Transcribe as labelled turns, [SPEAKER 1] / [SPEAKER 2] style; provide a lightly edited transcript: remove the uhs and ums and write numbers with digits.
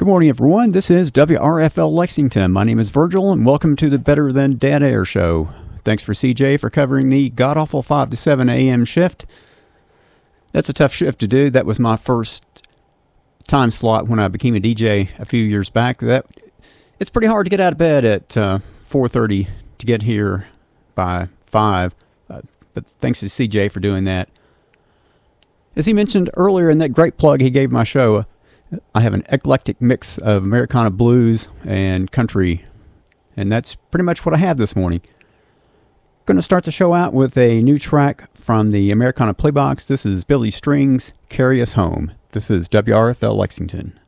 [SPEAKER 1] Good morning, everyone. This is WRFL Lexington. My name is Virgil, and welcome to the Better Than Dead Air show. Thanks for CJ for covering the god-awful 5 to 7 a.m. shift. That's a tough shift to do. That was my first time slot when I became a DJ a few years back. It's pretty hard to get out of bed at 4:30 to get here by 5, but thanks to CJ for doing that. As he mentioned earlier in that great plug he gave my show, I have an eclectic mix of Americana blues and country, and that's pretty much what I have this morning. Going to start the show out with a new track from the Americana Playbox. This is Billy Strings' Carry Us Home. This is WRFL Lexington.